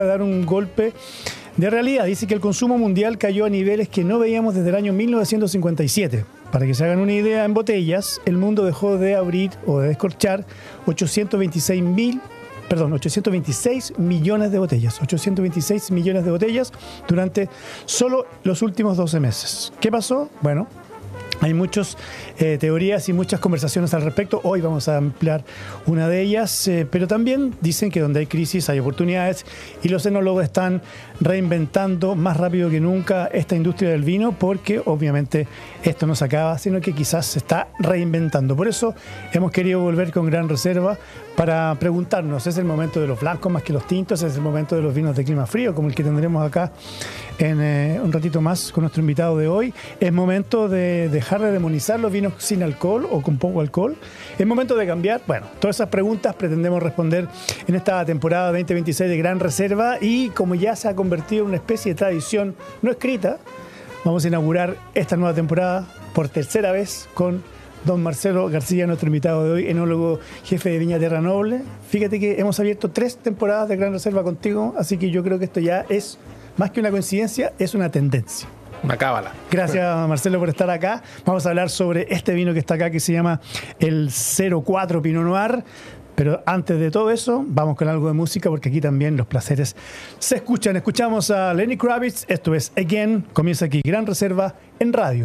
dar un golpe de realidad. Dice que el consumo mundial cayó a niveles que no veíamos desde el año 1957. Para que se hagan una idea, en botellas, el mundo dejó de abrir o de descorchar 826 millones de botellas. 826 millones de botellas durante solo los últimos 12 meses. ¿Qué pasó? Bueno, hay muchas teorías y muchas conversaciones al respecto. Hoy vamos a ampliar una de ellas, pero también dicen que donde hay crisis hay oportunidades y los enólogos están reinventando más rápido que nunca esta industria del vino, porque obviamente esto no se acaba, sino que quizás se está reinventando. Por eso hemos querido volver con Gran Reserva para preguntarnos, ¿es el momento de los blancos más que los tintos? ¿Es el momento de los vinos de clima frío, como el que tendremos acá en un ratito más con nuestro invitado de hoy? ¿Es momento de dejar de demonizar los vinos sin alcohol o con poco alcohol? ¿Es momento de cambiar? Bueno, todas esas preguntas pretendemos responder en esta temporada 2026 de Gran Reserva, y como ya se ha convertido en una especie de tradición no escrita, vamos a inaugurar esta nueva temporada por tercera vez con don Marcelo García, nuestro invitado de hoy, enólogo jefe de Viña Terra Noble. Fíjate que hemos abierto 3 temporadas de Gran Reserva contigo, así que yo creo que esto ya es más que una coincidencia, es una tendencia. Una cábala. Gracias, Marcelo, por estar acá. Vamos a hablar sobre este vino que está acá, que se llama el 04 Pinot Noir. Pero antes de todo eso, vamos con algo de música, porque aquí también los placeres se escuchan. Escuchamos a Lenny Kravitz. Esto es Again. Comienza aquí Gran Reserva en radio.